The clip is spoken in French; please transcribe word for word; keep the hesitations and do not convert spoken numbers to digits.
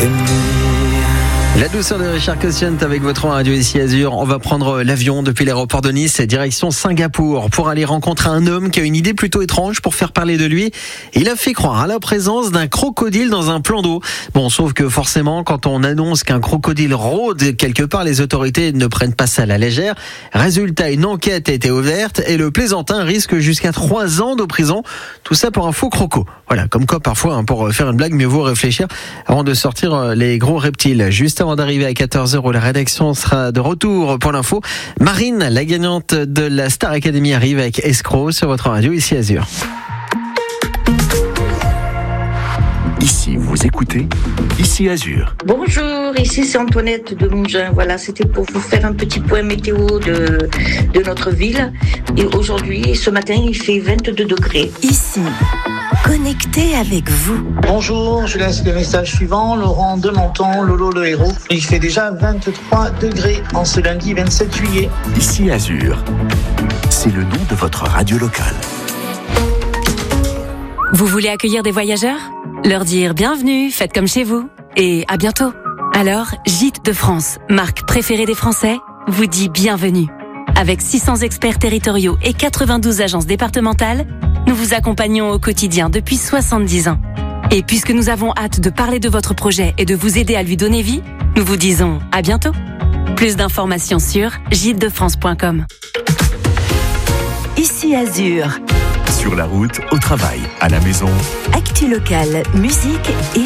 La douceur de Richard Cosciente avec votre radio ici Azur. On va prendre l'avion depuis l'aéroport de Nice direction Singapour pour aller rencontrer un homme qui a une idée plutôt étrange pour faire parler de lui. Il a fait croire à la présence d'un crocodile dans un plan d'eau. Bon, sauf que forcément, quand on annonce qu'un crocodile rôde quelque part, les autorités ne prennent pas ça à la légère. Résultat, une enquête a été ouverte et le plaisantin risque jusqu'à trois ans de prison. Tout ça pour un faux croco. Voilà, comme quoi parfois, hein, pour faire une blague, mieux vaut réfléchir avant de sortir les gros reptiles. Juste avant d'arriver à quatorze heures où la rédaction sera de retour pour l'info, Marine, la gagnante de la Star Academy, arrive avec Escroc sur votre radio ici Azur. Ici, vous écoutez Ici Azur. Bonjour, ici c'est Antoinette de Mougins. Voilà, c'était pour vous faire un petit point météo de, de notre ville. Et aujourd'hui, ce matin, il fait vingt-deux degrés. Ici, connecté avec vous. Bonjour, je laisse le message suivant. Laurent de Menton, Lolo le héros. Il fait déjà vingt-trois degrés en ce lundi vingt-sept juillet. Ici Azur, c'est le nom de votre radio locale. Vous voulez accueillir des voyageurs ? Leur dire bienvenue, faites comme chez vous. Et à bientôt. Alors, Gîtes de France, marque préférée des Français, vous dit bienvenue. Avec six cents experts territoriaux et quatre-vingt-douze agences départementales, nous vous accompagnons au quotidien depuis soixante-dix ans. Et puisque nous avons hâte de parler de votre projet et de vous aider à lui donner vie, nous vous disons à bientôt. Plus d'informations sur gîtes de france point com. Ici Azur. Sur la route, au travail, à la maison. Actu locale, musique et